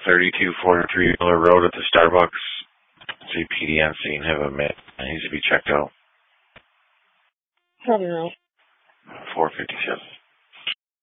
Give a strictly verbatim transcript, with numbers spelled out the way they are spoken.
thirty-two forty-three Miller Road at the Starbucks. See P D N C and have a minute. It needs to be checked out. Probably not. four fifty-seven.